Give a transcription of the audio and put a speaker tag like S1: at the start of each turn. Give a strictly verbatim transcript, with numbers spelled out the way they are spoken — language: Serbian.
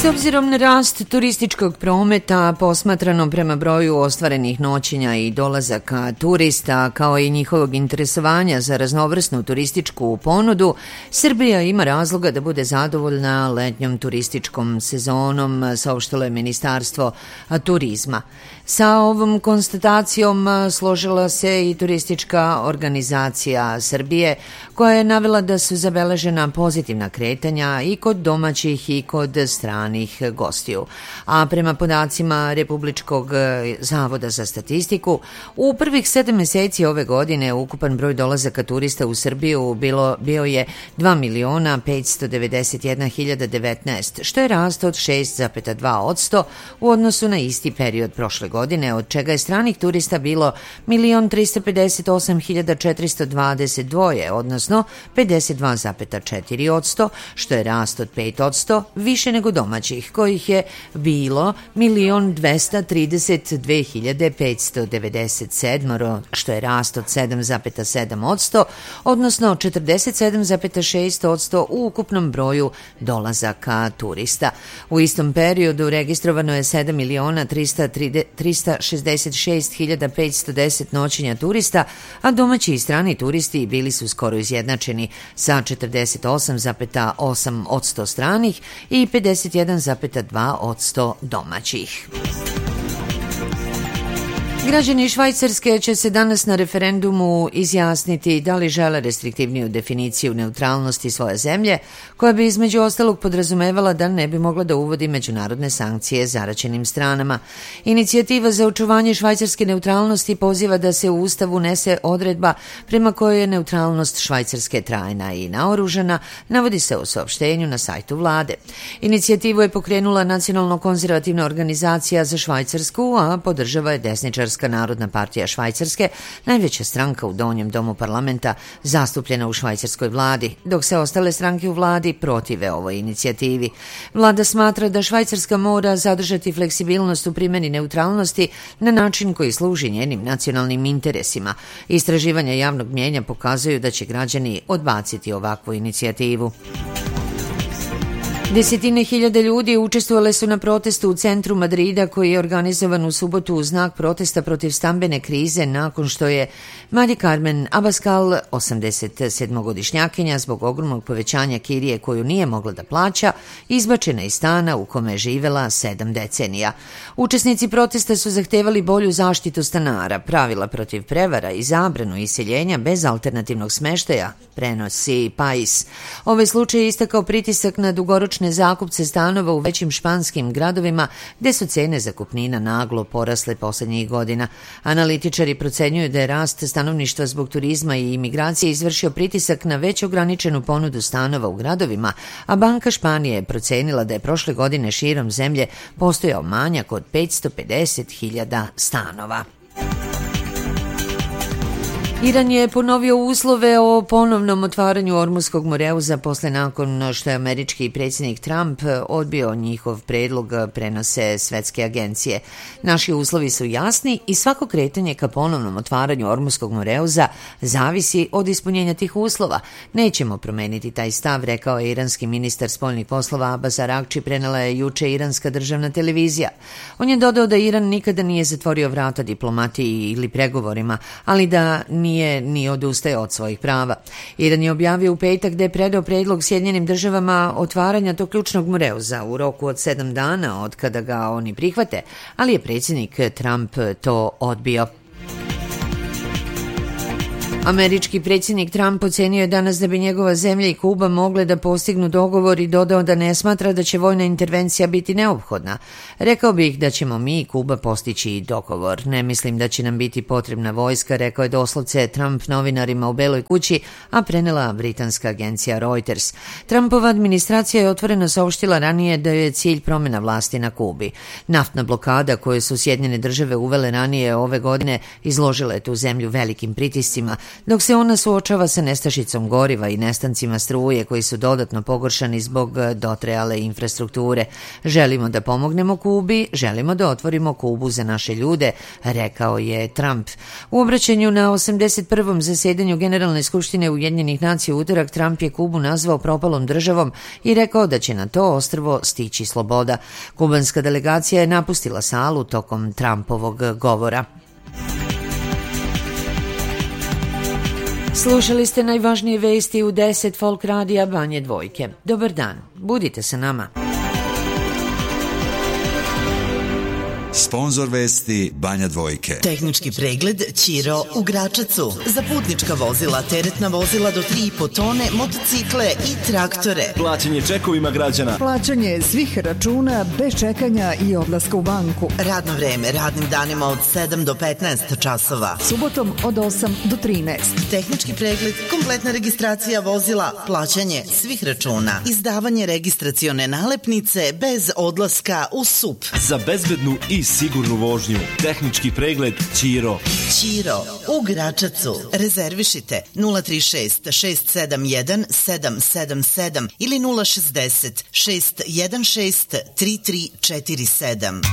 S1: S obzirom na rast turističkog prometa, posmatrano prema broju ostvarenih noćenja i dolazaka turista, kao i njihovog interesovanja za raznovrsnu turističku ponudu, Srbija ima razloga da bude zadovoljna letnjom turističkom sezonom, saopštilo je Ministarstvo turizma. Sa ovom konstatacijom složila se i Turistička organizacija Srbije, koja je navela da su zabeležena pozitivna kretanja i kod domaćih i kod stranih gostiju. A prema podacima Republičkog zavoda za statistiku, u prvih sedam meseci ove godine ukupan broj dolazaka turista u Srbiju bilo, bio je dva miliona petsto devedeset jedna hiljada devetnaest, što je rast od šest zarez dva posto u odnosu na isti period prošle godine, od čega je stranih turista bilo milion tristo pedeset osam hiljada četiristo dvadeset dva, odnosno pedeset dva zarez četiri posto, što je rast od pet posto više nego domaćih, kojih je bilo milion dvesta trideset dve hiljade petsto devedeset sedam, što je rast od sedam zarez sedam posto, odnosno četrdeset sedam zarez šest posto u ukupnom broju dolazaka turista. U istom periodu registrovano je sedam miliona trista šezdeset šest hiljada petsto deset noćenja turista, a domaći i strani turisti bili su skoro izjednačeni sa četrdeset osam zarez osam posto stranih i pedeset jedan zarez dva posto domaćih. Građani Švajcarske će se danas na referendumu izjasniti da li žele restriktivniju definiciju neutralnosti svoje zemlje, koja bi između ostalog podrazumevala da ne bi mogla da uvodi međunarodne sankcije zaraćenim stranama. Inicijativa za očuvanje švajcarske neutralnosti poziva da se u Ustav unese odredba prema kojoj je neutralnost Švajcarske trajna i naoružana, navodi se u saopštenju na sajtu vlade. Inicijativu je pokrenula Nacionalno-konzervativna organizacija za Švajcarsku, a podržava je desničarska Narodna partija Švajcarske, najveća stranka u donjem domu parlamenta, zastupljena u švajcarskoj vladi, dok se ostale stranke u vladi protive ovoj inicijativi. Vlada smatra da Švajcarska mora zadržati fleksibilnost u primjeni neutralnosti na način koji služi njenim nacionalnim interesima. Istraživanja javnog mnjenja pokazuju da će građani odbaciti ovakvu inicijativu. Desetine hiljada ljudi učestvovale su na protestu u centru Madrida, koji je organizovan u subotu u znak protesta protiv stambene krize nakon što je Mari Carmen Abascal, osamdesetsedmogodišnjakinja, zbog ogromnog povećanja kirije koju nije mogla da plaća, izbačena iz stana u kome je živela sedam decenija. Učesnici protesta su zahtevali bolju zaštitu stanara, pravila protiv prevara i zabranu iseljenja bez alternativnog smeštaja, prenosi Pais. Ovaj slučaj je istakao pritisak na dugoročne zakupce stanova u većim španskim gradovima, gde su cene zakupnina naglo porasle poslednjih godina. Analitičari procenjuju da je rast stanovništva zbog turizma i imigracije izvršio pritisak na već ograničenu ponudu stanova u gradovima, a Banka Španije je procenila da je prošle godine širom zemlje postojao manjak od petsto pedeset hiljada stanova. Iran je ponovio uslove o ponovnom otvaranju Ormuskog moreuza posle nakon što je američki predsjednik Trump odbio njihov predlog, prenose svetske agencije. Naši uslovi su jasni i svako kretanje ka ponovnom otvaranju Ormuskog moreuza zavisi od ispunjenja tih uslova. Nećemo promeniti taj stav, rekao je iranski ministar spoljnih poslova Abbas Araghči, prenela je juče iranska državna televizija. On je dodao da Iran nikada nije zatvorio vrata diplomatiji ili pregovorima, ali da nije ni odustaje od svojih prava. Iran je objavio u petak da je predao predlog Sjedinjenim državama otvaranja tog ključnog moreuza u roku od sedam dana od kada ga oni prihvate, ali je predsjednik Trump to odbio. Američki predsjednik Trump ocenio je danas da bi njegova zemlja i Kuba mogle da postignu dogovor i dodao da ne smatra da će vojna intervencija biti neophodna. Rekao bih da ćemo mi i Kuba postići dogovor. Ne mislim da će nam biti potrebna vojska, rekao je doslovce Trump novinarima u Beloj kući, a prenela britanska agencija Reuters. Trumpova administracija je otvoreno saopštila ranije da je cilj promjena vlasti na Kubi. Naftna blokada koju su Sjedinjene države uvele ranije ove godine izložila je tu zemlju velikim pritiscima, dok se ona suočava sa nestašicom goriva i nestancima struje koji su dodatno pogoršani zbog dotrajale infrastrukture. Želimo da pomognemo Kubi, želimo da otvorimo Kubu za naše ljude, rekao je Trump. U obraćanju na osamdeset prvom zasedanju Generalne skupštine Ujedinjenih nacija u utorak Trump je Kubu nazvao propalom državom i rekao da će na to ostrvo stići sloboda. Kubanska delegacija je napustila salu tokom Trumpovog govora. Slušali ste najvažnije vesti u deset Folk radija Banje Dvojke. Dobar dan, budite sa nama.
S2: Sponzor vesti Banja Dvojke.
S3: Tehnički pregled Ćiro u Gračacu. Za putnička vozila, teretna vozila do tri i po tone, motocikle i traktore.
S4: Plaćanje čekovima građana.
S5: Plaćanje svih računa bez čekanja i odlaska u banku.
S3: Radno vreme radnim danima od sedam do petnaest časova.
S5: Subotom od osam do trinaest.
S3: Tehnički pregled, kompletna registracija vozila, plaćanje svih računa, izdavanje registracione nalepnice bez odlaska u S U P.
S4: Za bezbednu i sigurnu vožnju. Tehnički pregled Ćiro.
S3: Ćiro u Gračacu. Rezervišite nula tri šest šest sedam jedan sedam sedam sedam ili nula šezdeset šest jedan šest tri tri četiri sedam.